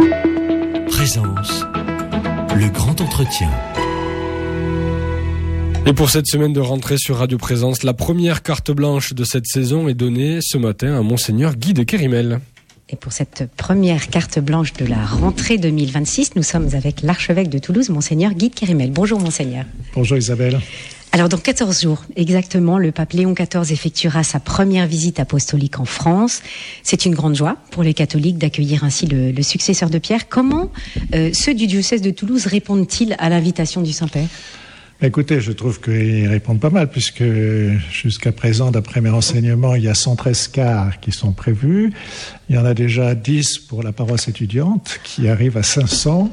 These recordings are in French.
Présence, le grand entretien. Et pour cette semaine de rentrée sur Radio Présence, la première carte blanche de cette saison est donnée ce matin à Monseigneur Guy de Kérimel. Et pour cette première carte blanche de la rentrée 2026, nous sommes avec l'archevêque de Toulouse, Monseigneur Guy de Kérimel. Bonjour Monseigneur. Bonjour Isabelle. Alors dans 14 jours, exactement, le pape Léon XIV effectuera sa première visite apostolique en France. C'est une grande joie pour les catholiques d'accueillir ainsi le successeur de Pierre. Comment ceux du diocèse de Toulouse répondent-ils à l'invitation du Saint-Père ? Écoutez, je trouve qu'ils répondent pas mal, puisque jusqu'à présent, d'après mes renseignements, il y a 113 cars qui sont prévus. Il y en a déjà 10 pour la paroisse étudiante, qui arrive à 500.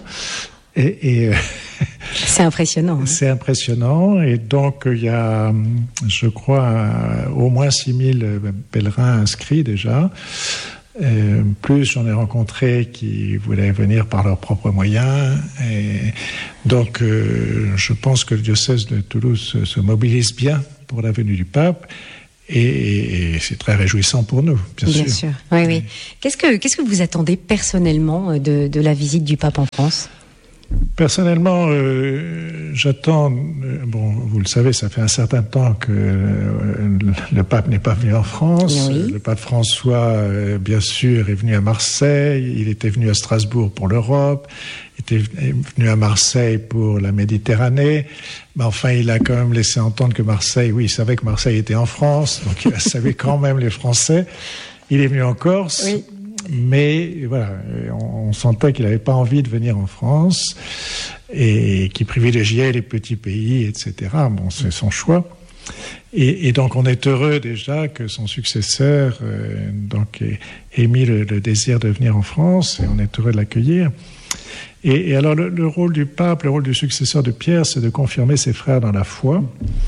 C'est impressionnant. Hein. C'est impressionnant. Et donc, il y a, je crois, au moins 6000 pèlerins inscrits déjà. Plus j'en ai rencontré qui voulaient venir par leurs propres moyens. Et donc, je pense que le diocèse de Toulouse se mobilise bien pour la venue du pape. Et c'est très réjouissant pour nous, bien sûr. Oui, oui. Qu'est-ce que vous attendez personnellement de la visite du pape en France ? Personnellement, j'attends, vous le savez, ça fait un certain temps que le pape n'est pas venu en France. Oui. Le pape François, bien sûr, est venu à Marseille. Il était venu à Strasbourg pour l'Europe. Il était venu à Marseille pour la Méditerranée. Mais enfin, il a quand même laissé entendre que Marseille, oui, il savait que Marseille était en France. Donc, il a salué quand même les Français. Il est venu en Corse. Oui. Mais voilà, on sentait qu'il n'avait pas envie de venir en France et qu'il privilégiait les petits pays, etc. Bon, c'est son choix. Et donc, on est heureux déjà que son successeur ait mis le désir de venir en France, et on est heureux de l'accueillir. Et alors, le rôle du pape, le rôle du successeur de Pierre, c'est de confirmer ses frères dans la foi.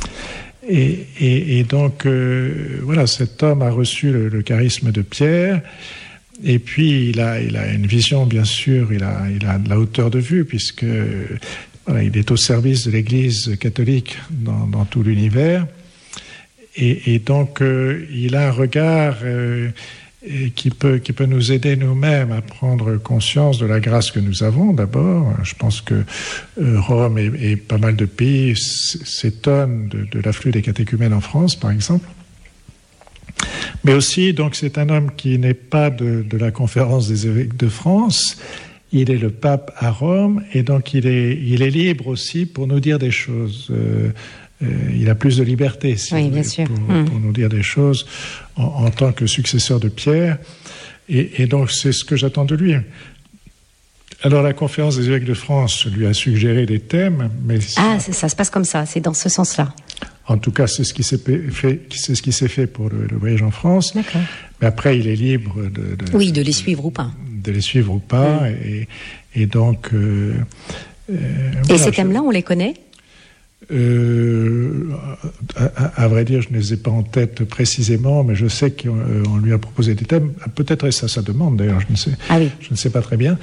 Et donc, voilà, cet homme a reçu le charisme de Pierre. Et puis, il a une vision, bien sûr, il a de la hauteur de vue, puisque voilà, il est au service de l'Église catholique dans tout l'univers. Et donc, il a un regard qui peut nous aider nous-mêmes à prendre conscience de la grâce que nous avons, d'abord. Je pense que Rome et pas mal de pays s'étonnent de l'afflux des catéchumènes en France, par exemple. Mais aussi, donc, c'est un homme qui n'est pas de la conférence des évêques de France. Il est le pape à Rome, et donc il est libre aussi pour nous dire des choses. Il a plus de liberté, pour nous dire des choses en tant que successeur de Pierre. Et donc, c'est ce que j'attends de lui. Alors, la conférence des évêques de France lui a suggéré des thèmes, mais ça se passe comme ça, c'est dans ce sens-là. En tout cas, c'est ce qui s'est fait pour le voyage en France. D'accord. Mais après, il est libre de les suivre ou pas. De les suivre ou pas. Et donc... et ces thèmes-là, on les connaît ? À vrai dire, je ne les ai pas en tête précisément, mais je sais qu'on lui a proposé des thèmes. Peut-être est-ce sa demande, d'ailleurs, je ne sais. Ah oui. Je ne sais pas très bien.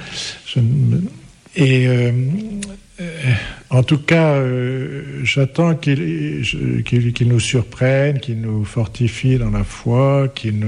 En tout cas, j'attends qu'il nous surprenne, qu'il nous fortifie dans la foi, qu'il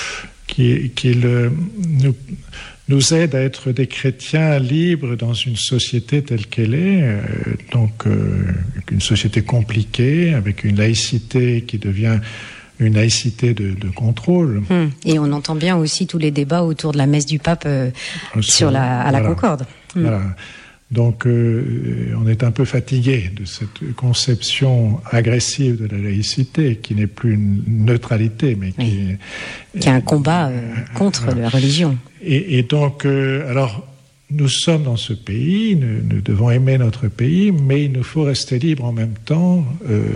nous aide à être des chrétiens libres dans une société telle qu'elle est, donc une société compliquée, avec une laïcité qui devient une laïcité de contrôle. Et on entend bien aussi tous les débats autour de la messe du pape à la Concorde. Voilà. Donc, on est un peu fatigué de cette conception agressive de la laïcité, qui n'est plus une neutralité, mais qui est un combat contre la religion. Et donc, alors, nous sommes dans ce pays, nous devons aimer notre pays, mais il nous faut rester libres en même temps,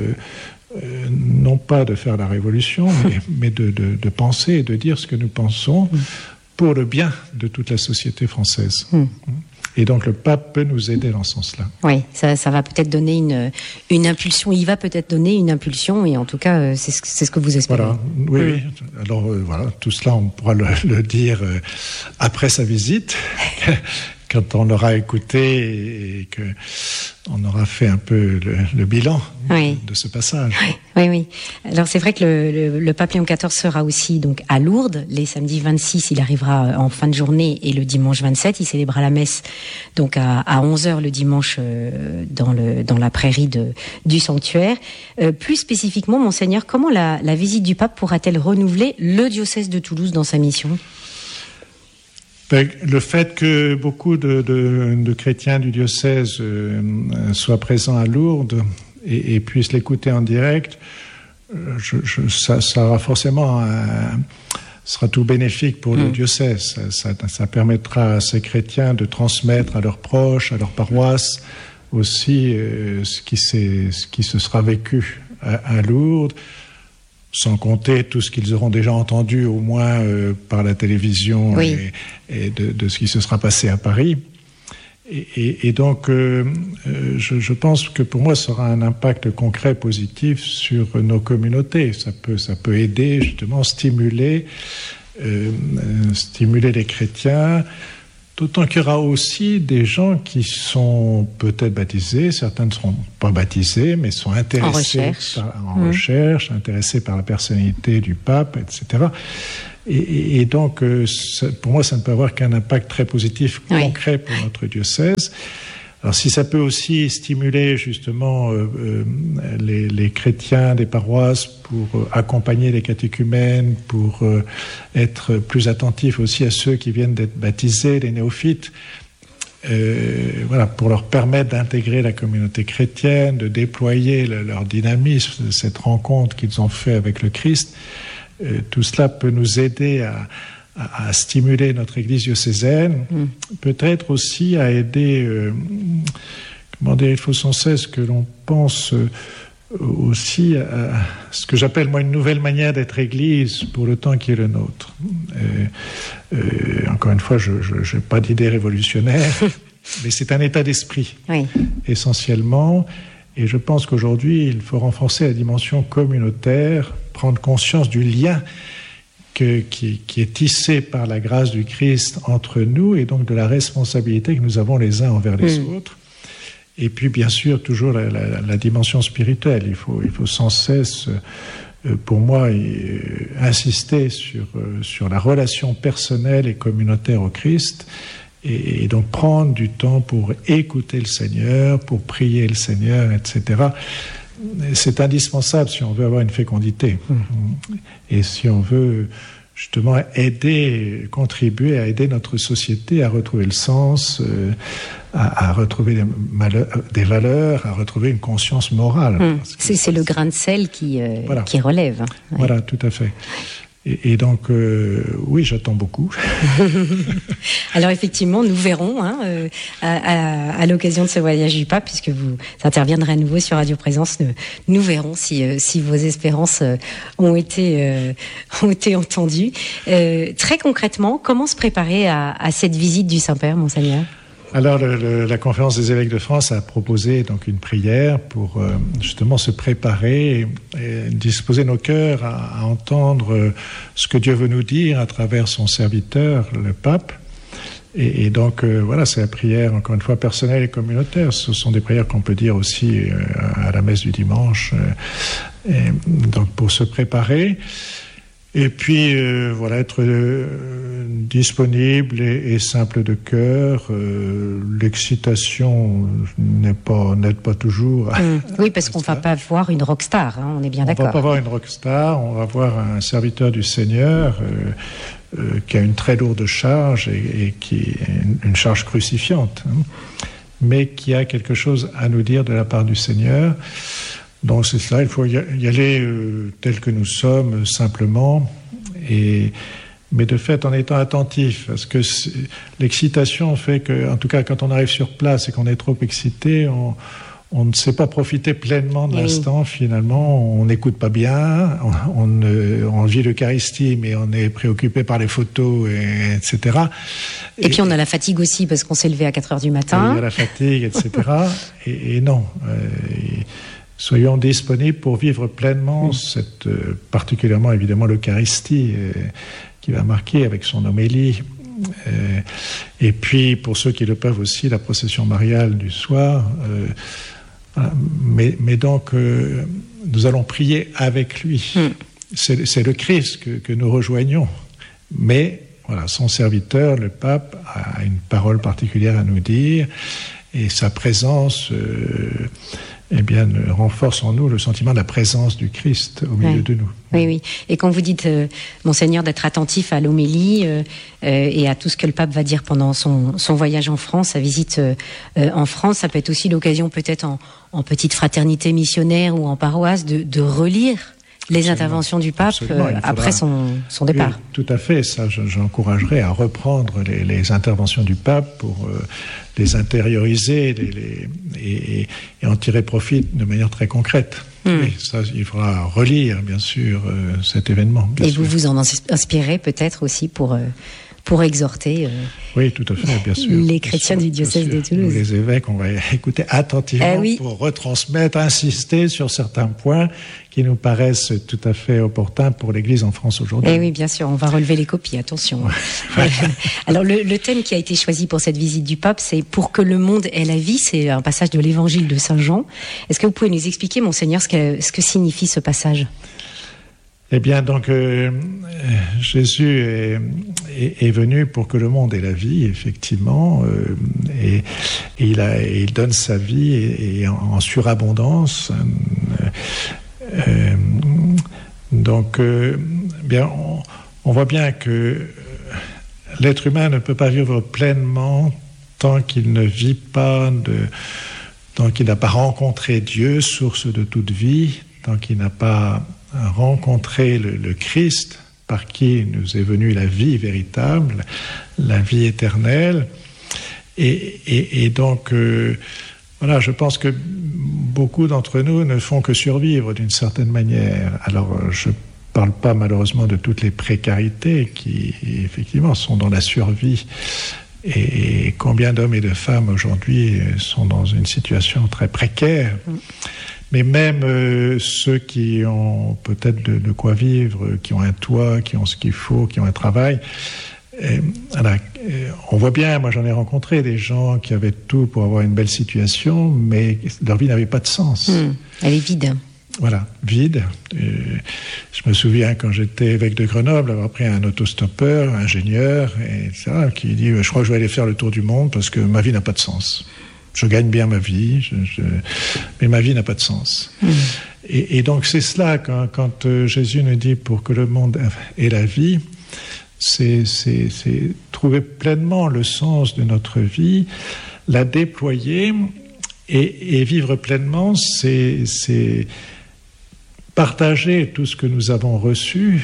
non pas de faire la révolution, mais de penser et de dire ce que nous pensons pour le bien de toute la société française. Et donc le pape peut nous aider dans ce sens-là. Oui, ça va peut-être donner une impulsion. Il va peut-être donner une impulsion, et en tout cas, c'est ce que vous espérez. Voilà, oui. Alors voilà, tout cela, on pourra le dire après sa visite, quand on l'aura écouté et que on aura fait un peu le bilan de ce passage. Oui. Alors c'est vrai que le pape Léon XIV sera aussi donc à Lourdes les samedis 26, il arrivera en fin de journée, et le dimanche 27, il célébrera la messe donc à 11h le dimanche dans la prairie du sanctuaire. Plus spécifiquement, Monseigneur, comment la visite du pape pourra-t-elle renouveler le diocèse de Toulouse dans sa mission ? Le fait que beaucoup de chrétiens du diocèse soient présents à Lourdes et puissent l'écouter en direct, ça aura forcément sera tout bénéfique pour le diocèse. Ça permettra à ces chrétiens de transmettre à leurs proches, à leurs paroisses aussi ce qui se sera vécu à Lourdes, sans compter tout ce qu'ils auront déjà entendu, au moins par la télévision, et de ce qui se sera passé à Paris. Et donc, je pense que pour moi, ça aura un impact concret, positif sur nos communautés. Ça peut aider, justement, stimuler les chrétiens. D'autant qu'il y aura aussi des gens qui sont peut-être baptisés, certains ne seront pas baptisés, mais sont intéressés en recherche, intéressés par la personnalité du pape, etc. Et donc, pour moi, ça ne peut avoir qu'un impact très positif, concret pour notre diocèse. Alors, si ça peut aussi stimuler justement les chrétiens des paroisses pour accompagner les catéchumènes, pour être plus attentifs aussi à ceux qui viennent d'être baptisés, les néophytes, pour leur permettre d'intégrer la communauté chrétienne, de déployer leur dynamisme, cette rencontre qu'ils ont fait avec le Christ, tout cela peut nous aider à stimuler notre Église diocésaine, peut-être aussi à aider, il faut sans cesse que l'on pense aussi à ce que j'appelle moi une nouvelle manière d'être Église pour le temps qui est le nôtre. Encore une fois, je n'ai pas d'idée révolutionnaire, mais c'est un état d'esprit, essentiellement. Et je pense qu'aujourd'hui, il faut renforcer la dimension communautaire, prendre conscience du lien qui est tissé par la grâce du Christ entre nous, et donc de la responsabilité que nous avons les uns envers les autres. Et puis, bien sûr, toujours la dimension spirituelle. Il faut sans cesse, pour moi, insister sur la relation personnelle et communautaire au Christ, et donc prendre du temps pour écouter le Seigneur, pour prier le Seigneur, etc. C'est indispensable si on veut avoir une fécondité. Et si on veut justement contribuer à aider notre société à retrouver le sens, à retrouver des valeurs, à retrouver une conscience morale. C'est le grain de sel qui relève. Voilà, tout à fait. Et donc, oui, j'attends beaucoup. Alors effectivement, nous verrons à l'occasion de ce voyage du pape, puisque vous interviendrez à nouveau sur Radio Présence, nous verrons si vos espérances ont été entendues. Très concrètement, comment se préparer à cette visite du Saint-Père, Monseigneur ? Alors, la Conférence des évêques de France a proposé donc une prière pour justement se préparer et disposer nos cœurs à entendre ce que Dieu veut nous dire à travers son serviteur, le pape. Et donc, c'est la prière, encore une fois, personnelle et communautaire. Ce sont des prières qu'on peut dire aussi à la messe du dimanche. Donc, pour se préparer. Et puis, être disponible et simple de cœur. L'excitation n'aide pas toujours. Oui, parce qu'on ne va pas voir une rockstar, on est bien d'accord. On ne va pas voir une rockstar, on va voir un serviteur du Seigneur qui a une très lourde charge et qui est une charge crucifiante, mais qui a quelque chose à nous dire de la part du Seigneur. Donc c'est cela, il faut y aller tel que nous sommes, simplement, mais de fait en étant attentif, parce que l'excitation fait que, en tout cas quand on arrive sur place et qu'on est trop excité, on ne sait pas profiter pleinement de l'instant, finalement, on n'écoute pas bien, on vit l'Eucharistie, mais on est préoccupé par les photos, etc. Et puis on a la fatigue aussi, parce qu'on s'est levé à 4h du matin. Il y a la fatigue, etc. et non... Soyons disponibles pour vivre pleinement particulièrement évidemment l'Eucharistie qui va marquer avec son homélie. Et puis, pour ceux qui le peuvent aussi, la procession mariale du soir. Mais donc, nous allons prier avec lui. C'est le Christ que nous rejoignons. Mais voilà, son serviteur, le pape, a une parole particulière à nous dire, et sa présence renforce en nous le sentiment de la présence du Christ au milieu de nous. Oui. Et quand vous dites, Monseigneur, d'être attentif à l'homélie et à tout ce que le pape va dire pendant son voyage en France, sa visite en France, ça peut être aussi l'occasion peut-être en petite fraternité missionnaire ou en paroisse de relire les interventions du pape après son départ. Oui, tout à fait. Ça, j'encouragerais à reprendre les interventions du pape pour les intérioriser et en tirer profit de manière très concrète. Oui, ça, il faudra relire, bien sûr, cet événement. Et vous en inspirez peut-être aussi pour exhorter oui, tout à fait, bien sûr, les chrétiens du diocèse de Toulouse. Nous, les évêques, on va écouter attentivement pour retransmettre, insister sur certains points qui nous paraissent tout à fait opportuns pour l'Église en France aujourd'hui. Oui, bien sûr, on va relever les copies, attention. Ouais. Alors, le thème qui a été choisi pour cette visite du pape, c'est « Pour que le monde ait la vie », c'est un passage de l'Évangile de Saint Jean. Est-ce que vous pouvez nous expliquer, Monseigneur, ce que signifie ce passage ? Eh bien, donc, Jésus est venu pour que le monde ait la vie, effectivement, et il donne sa vie et en surabondance. Donc, bien, on voit bien que l'être humain ne peut pas vivre pleinement tant qu'il ne vit pas tant qu'il n'a pas rencontré Dieu, source de toute vie, tant qu'il n'a pas rencontré le Christ, par qui nous est venue la vie véritable, la vie éternelle. Et donc, voilà, je pense que beaucoup d'entre nous ne font que survivre d'une certaine manière. Alors, je ne parle pas malheureusement de toutes les précarités qui, effectivement, sont dans la survie. Et combien d'hommes et de femmes aujourd'hui sont dans une situation très précaire. Mais même ceux qui ont peut-être de quoi vivre, qui ont un toit, qui ont ce qu'il faut, qui ont un travail, on voit bien, moi j'en ai rencontré des gens qui avaient tout pour avoir une belle situation, mais leur vie n'avait pas de sens. Elle est vide. Voilà, vide. Je me souviens quand j'étais évêque de Grenoble, avoir pris un autostoppeur, ingénieur, etc., qui dit « Je crois que je vais aller faire le tour du monde parce que ma vie n'a pas de sens. Je gagne bien ma vie, mais ma vie n'a pas de sens. » Et donc c'est cela, quand Jésus nous dit « Pour que le monde ait la vie », c'est trouver pleinement le sens de notre vie, la déployer et vivre pleinement, c'est partager tout ce que nous avons reçu,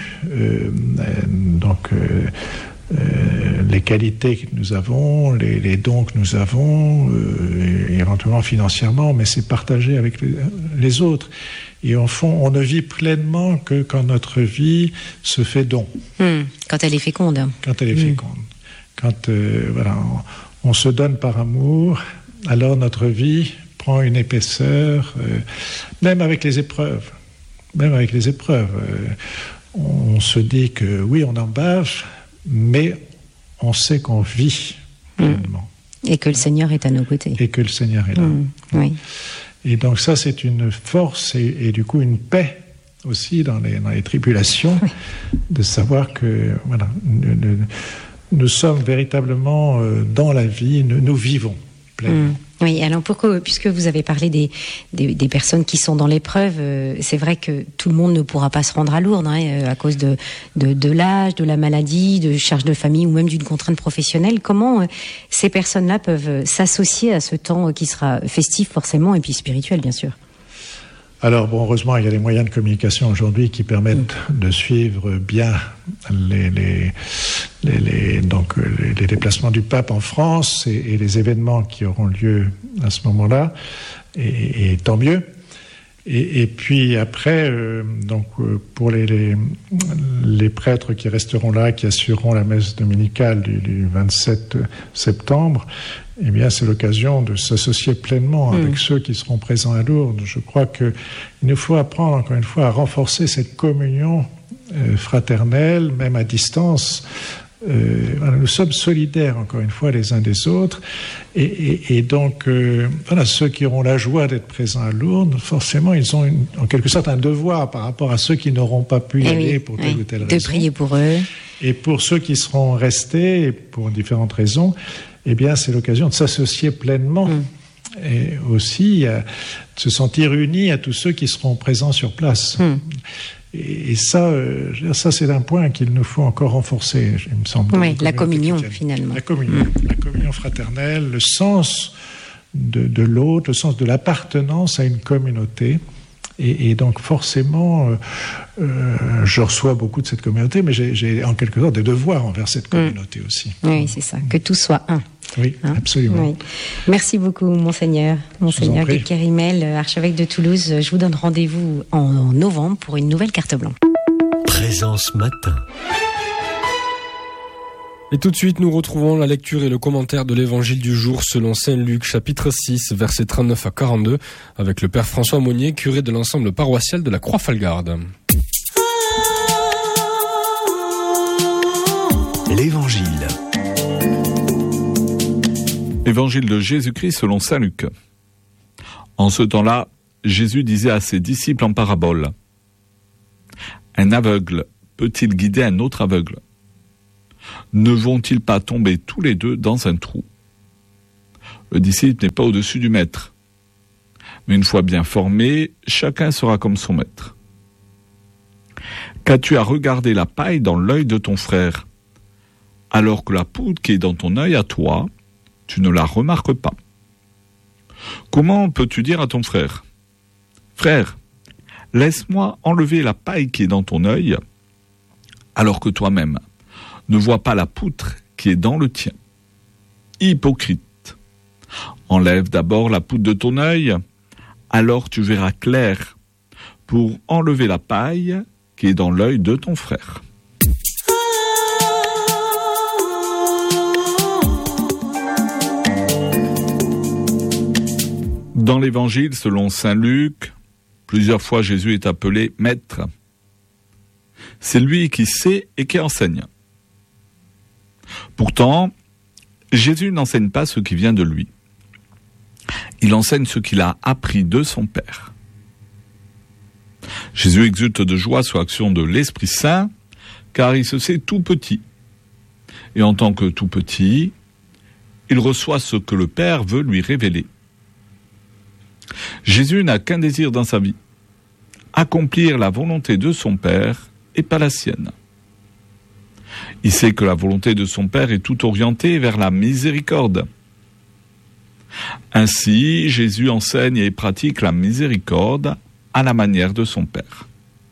les qualités que nous avons, les dons que nous avons, éventuellement financièrement, mais c'est partager avec les autres. Et en fond, on ne vit pleinement que quand notre vie se fait don. Quand elle est féconde. Quand elle est féconde. Quand on se donne par amour, alors notre vie prend une épaisseur, même avec les épreuves. Même avec les épreuves. On se dit que oui, on en bave, mais on sait qu'on vit pleinement. Et que le Seigneur est à nos côtés. Et que le Seigneur est là. Oui. Et donc ça, c'est une force et du coup une paix aussi dans les tribulations, de savoir que voilà, nous sommes véritablement dans la vie, nous vivons pleinement. Oui, alors puisque vous avez parlé des personnes qui sont dans l'épreuve, c'est vrai que tout le monde ne pourra pas se rendre à Lourdes à cause de l'âge, de la maladie, de charges de famille ou même d'une contrainte professionnelle. Comment ces personnes-là peuvent s'associer à ce temps qui sera festif forcément et puis spirituel bien sûr? Alors, bon, heureusement, il y a les moyens de communication aujourd'hui qui permettent de suivre bien les déplacements du pape en France et les événements qui auront lieu à ce moment-là, et tant mieux. Et puis après, pour les prêtres qui resteront là, qui assureront la messe dominicale du 27 septembre, eh bien, c'est l'occasion de s'associer pleinement avec ceux qui seront présents à Lourdes. Je crois qu'il nous faut apprendre, encore une fois, à renforcer cette communion fraternelle, même à distance, nous sommes solidaires, encore une fois, les uns des autres. Et donc, ceux qui auront la joie d'être présents à Lourdes, forcément, ils ont en quelque sorte un devoir par rapport à ceux qui n'auront pas pu y aller pour telle ou telle raison. De prier pour eux. Et pour ceux qui seront restés, pour différentes raisons, eh bien, c'est l'occasion de s'associer pleinement. Et aussi de se sentir unis à tous ceux qui seront présents sur place. Et ça, c'est un point qu'il nous faut encore renforcer, il me semble. Oui, la communion, finalement. La communion fraternelle, le sens de l'autre, le sens de l'appartenance à une communauté. Et donc, forcément, je reçois beaucoup de cette communauté, mais j'ai en quelque sorte des devoirs envers cette communauté aussi. Oui, c'est ça, que tout soit un. Oui, absolument. Oui. Merci beaucoup, Monseigneur Guy Kérimel, archevêque de Toulouse. Je vous donne rendez-vous en novembre pour une nouvelle carte blanche. Présence matin. Et tout de suite, nous retrouvons la lecture et le commentaire de l'évangile du jour selon Saint Luc, chapitre 6, versets 39 à 42, avec le Père François Monnier, curé de l'ensemble paroissial de la Croix-Falgarde. L'évangile. Évangile de Jésus-Christ selon saint Luc. En ce temps-là, Jésus disait à ses disciples en parabole : Un aveugle peut-il guider un autre aveugle ? Ne vont-ils pas tomber tous les deux dans un trou ? Le disciple n'est pas au-dessus du maître. Mais une fois bien formé, chacun sera comme son maître. Qu'as-tu à regarder la paille dans l'œil de ton frère, alors que la poudre qui est dans ton œil à toi, tu ne la remarques pas ? Comment peux-tu dire à ton frère : Frère, laisse-moi enlever la paille qui est dans ton œil, alors que toi-même ne vois pas la poutre qui est dans le tien ? Hypocrite, enlève d'abord la poutre de ton œil, alors tu verras clair pour enlever la paille qui est dans l'œil de ton frère. Dans l'évangile selon saint Luc, plusieurs fois Jésus est appelé maître. C'est lui qui sait et qui enseigne. Pourtant, Jésus n'enseigne pas ce qui vient de lui. Il enseigne ce qu'il a appris de son Père. Jésus exulte de joie sous l'action de l'Esprit Saint, car il se sait tout petit. Et en tant que tout petit, il reçoit ce que le Père veut lui révéler. Jésus n'a qu'un désir dans sa vie : accomplir la volonté de son Père et pas la sienne. Il sait que la volonté de son Père est tout orientée vers la miséricorde. Ainsi, Jésus enseigne et pratique la miséricorde à la manière de son Père.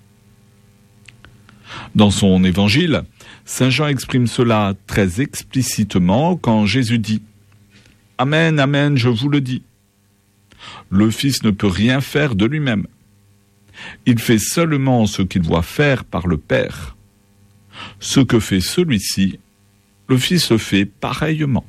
Dans son évangile, saint Jean exprime cela très explicitement quand Jésus dit : Amen, amen, je vous le dis. Le Fils ne peut rien faire de lui-même. Il fait seulement ce qu'il voit faire par le Père. Ce que fait celui-ci, le Fils le fait pareillement.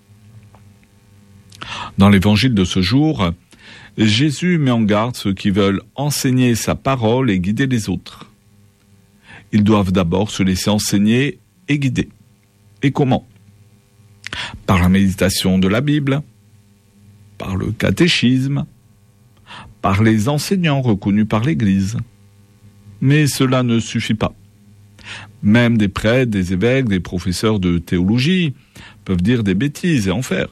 Dans l'évangile de ce jour, Jésus met en garde ceux qui veulent enseigner sa parole et guider les autres. Ils doivent d'abord se laisser enseigner et guider. Et comment ? Par la méditation de la Bible, par le catéchisme, par les enseignants reconnus par l'Église. Mais cela ne suffit pas. Même des prêtres, des évêques, des professeurs de théologie peuvent dire des bêtises et en faire.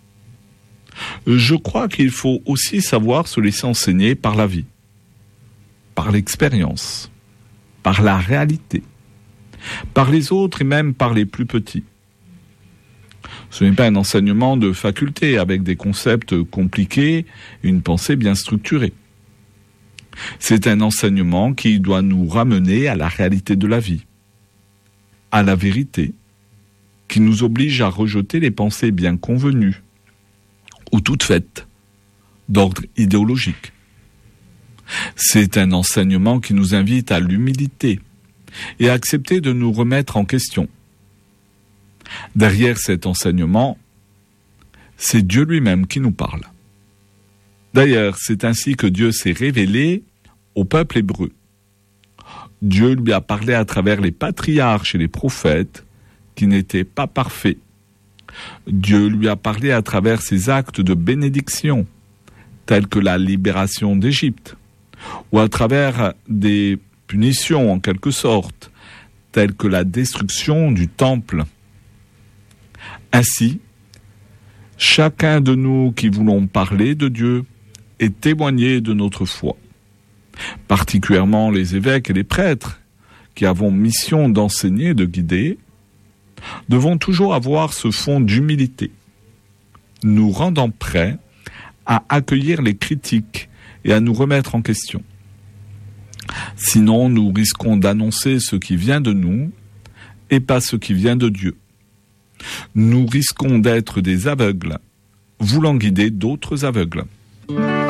Je crois qu'il faut aussi savoir se laisser enseigner par la vie, par l'expérience, par la réalité, par les autres et même par les plus petits. Ce n'est pas un enseignement de faculté avec des concepts compliqués et une pensée bien structurée. C'est un enseignement qui doit nous ramener à la réalité de la vie, à la vérité, qui nous oblige à rejeter les pensées bien convenues ou toutes faites, d'ordre idéologique. C'est un enseignement qui nous invite à l'humilité et à accepter de nous remettre en question. Derrière cet enseignement, c'est Dieu lui-même qui nous parle. D'ailleurs, c'est ainsi que Dieu s'est révélé au peuple hébreu. Dieu lui a parlé à travers les patriarches et les prophètes, qui n'était pas parfait. Dieu lui a parlé à travers ses actes de bénédiction, tels que la libération d'Égypte, ou à travers des punitions en quelque sorte, telles que la destruction du temple. Ainsi, chacun de nous qui voulons parler de Dieu et témoigner de notre foi, particulièrement les évêques et les prêtres qui avons mission d'enseigner et de guider, devons toujours avoir ce fond d'humilité, nous rendant prêts à accueillir les critiques et à nous remettre en question. Sinon, nous risquons d'annoncer ce qui vient de nous et pas ce qui vient de Dieu. Nous risquons d'être des aveugles, voulant guider d'autres aveugles.